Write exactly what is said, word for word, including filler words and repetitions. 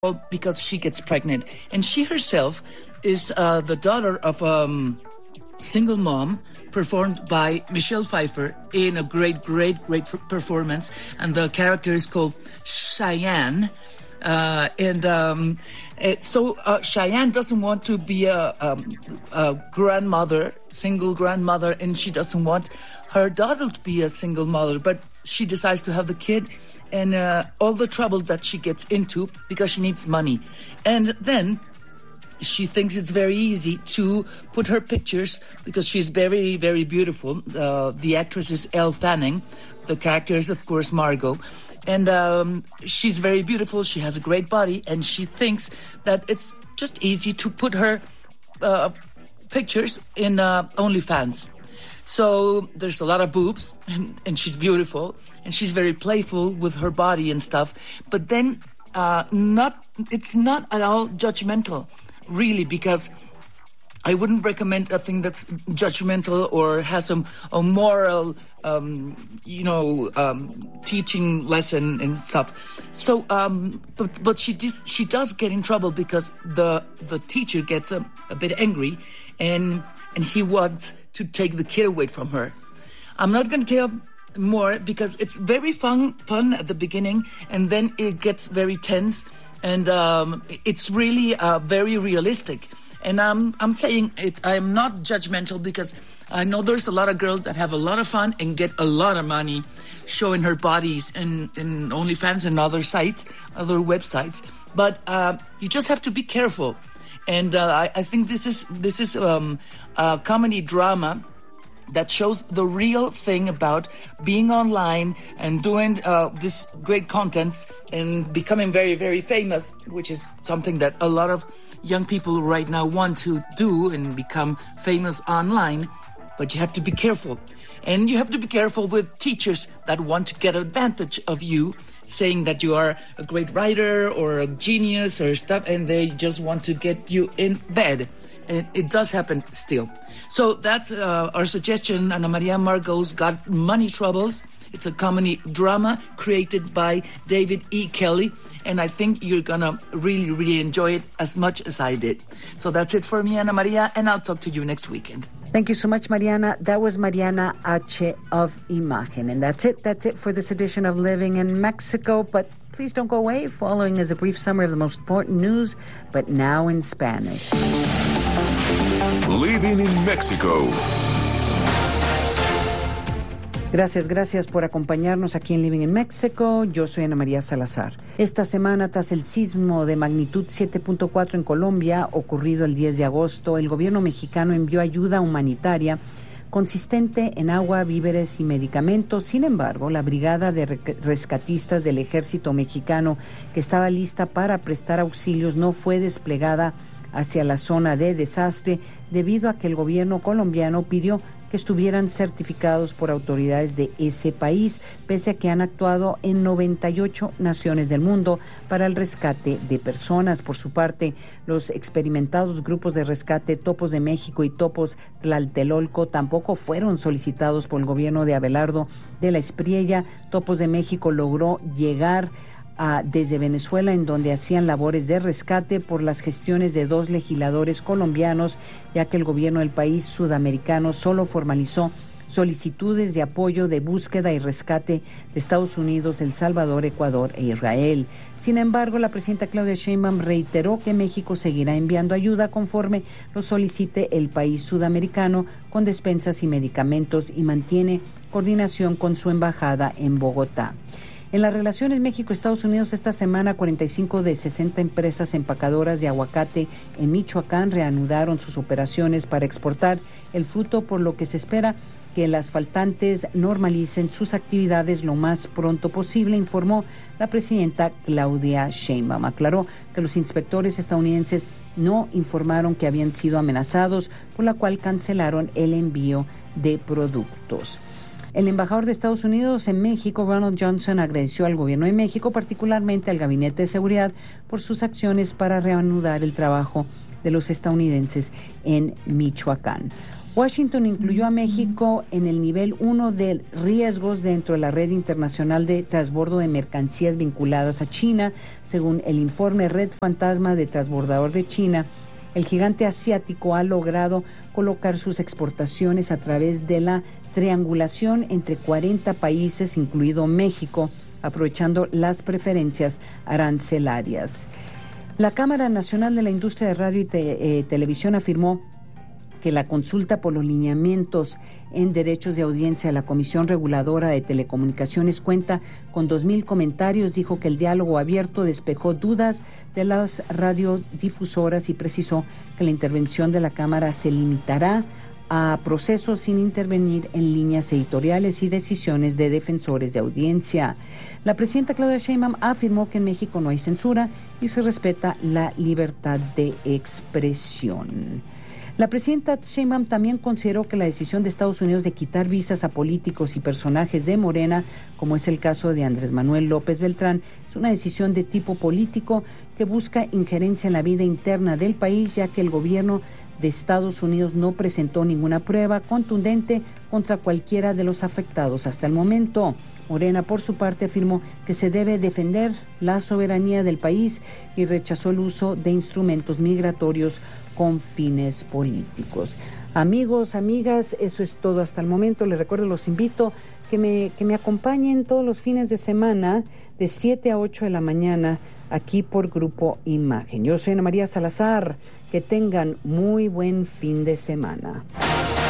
because she gets pregnant. And she herself is uh, the daughter of a um, single mom, performed by Michelle Pfeiffer in a great, great, great performance. And the character is called Cheyenne. Uh, and um, it, so uh, Cheyenne doesn't want to be a, um, a grandmother, single grandmother, and she doesn't want her daughter to be a single mother, but she decides to have the kid. And uh, all the trouble that she gets into because she needs money. And then she thinks it's very easy to put her pictures, because she's very, very beautiful. Uh, the actress is Elle Fanning. The character is, of course, Margot. And um, she's very beautiful. She has a great body. And she thinks that it's just easy to put her uh, pictures in uh, OnlyFans. So there's a lot of boobs, and, and she's beautiful. And she's very playful with her body and stuff. But then uh, not it's not at all judgmental, really, because I wouldn't recommend a thing that's judgmental or has a, a moral, um, you know, um, teaching lesson and stuff. So, um, but but she does she does get in trouble because the the teacher gets a, a bit angry, and and he wants to take the kid away from her. I'm not going to tell more because it's very fun fun at the beginning, and then it gets very tense, and um, it's really uh, very realistic. And I'm I'm saying it. I'm not judgmental because I know there's a lot of girls that have a lot of fun and get a lot of money showing her bodies in, in OnlyFans and other sites, other websites. But uh, you just have to be careful. And uh, I, I think this is this is um, a comedy drama that shows the real thing about being online and doing uh, this great content and becoming very, very famous, which is something that a lot of young people right now want to do and become famous online. But you have to be careful. And you have to be careful with teachers that want to get advantage of you, saying that you are a great writer or a genius or stuff, and they just want to get you in bed. And it does happen still. So that's uh, our suggestion. Ana Maria Margot's Got Money Troubles. It's a comedy drama created by David E. Kelly. And I think you're going to really, really enjoy it as much as I did. So that's it for me, Ana Maria, and I'll talk to you next weekend. Thank you so much, Mariana. That was Mariana H. of Imagen. And that's it. That's it for this edition of Living in Mexico. But please don't go away. Following is a brief summary of the most important news, but now in Spanish. Living in Mexico. Gracias, gracias por acompañarnos aquí en Living in Mexico. Yo soy Ana María Salazar. Esta semana, tras el sismo de magnitud siete punto cuatro en Colombia, ocurrido el diez de agosto, el gobierno mexicano envió ayuda humanitaria consistente en agua, víveres y medicamentos. Sin embargo, la brigada de rescatistas del ejército mexicano, que estaba lista para prestar auxilios, no fue desplegada hacia la zona de desastre debido a que el gobierno colombiano pidió que estuvieran certificados por autoridades de ese país, pese a que han actuado en noventa y ocho naciones del mundo para el rescate de personas. Por su parte, los experimentados grupos de rescate Topos de México y Topos Tlatelolco tampoco fueron solicitados por el gobierno de Abelardo de la Espriella. Topos de México logró llegar Uh, desde Venezuela, en donde hacían labores de rescate por las gestiones de dos legisladores colombianos, ya que el gobierno del país sudamericano solo formalizó solicitudes de apoyo de búsqueda y rescate de Estados Unidos, El Salvador, Ecuador e Israel. Sin embargo, la presidenta Claudia Sheinbaum reiteró que México seguirá enviando ayuda conforme lo solicite el país sudamericano con despensas y medicamentos, y mantiene coordinación con su embajada en Bogotá. En las relaciones México-Estados Unidos, esta semana cuarenta y cinco de sesenta empresas empacadoras de aguacate en Michoacán reanudaron sus operaciones para exportar el fruto, por lo que se espera que las faltantes normalicen sus actividades lo más pronto posible, informó la presidenta Claudia Sheinbaum. Aclaró que los inspectores estadounidenses no informaron que habían sido amenazados, por la cual cancelaron el envío de productos. El embajador de Estados Unidos en México, Ronald Johnson, agradeció al gobierno de México, particularmente al Gabinete de Seguridad, por sus acciones para reanudar el trabajo de los estadounidenses en Michoacán. Washington incluyó a México en el nivel uno de riesgos dentro de la red internacional de transbordo de mercancías vinculadas a China. Según el informe Red Fantasma de Transbordador de China, el gigante asiático ha logrado colocar sus exportaciones a través de la triangulación entre cuarenta países, incluido México, aprovechando las preferencias arancelarias. La Cámara Nacional de la Industria de Radio y te, eh, Televisión afirmó que la consulta por los lineamientos en derechos de audiencia de la Comisión Reguladora de Telecomunicaciones cuenta con dos mil comentarios. Dijo que el diálogo abierto despejó dudas de las radiodifusoras y precisó que la intervención de la Cámara se limitará a procesos sin intervenir en líneas editoriales y decisiones de defensores de audiencia. La presidenta Claudia Sheinbaum afirmó que en México no hay censura y se respeta la libertad de expresión. La presidenta Sheinbaum también consideró que la decisión de Estados Unidos de quitar visas a políticos y personajes de Morena, como es el caso de Andrés Manuel López Beltrán, es una decisión de tipo político que busca injerencia en la vida interna del país, ya que el gobierno de Estados Unidos no presentó ninguna prueba contundente contra cualquiera de los afectados hasta el momento. Morena, por su parte, afirmó que se debe defender la soberanía del país y rechazó el uso de instrumentos migratorios con fines políticos. Amigos, amigas, eso es todo hasta el momento. Les recuerdo, los invito que me, que me acompañen todos los fines de semana de siete a ocho de la mañana aquí por Grupo Imagen. Yo soy Ana María Salazar. Que tengan muy buen fin de semana.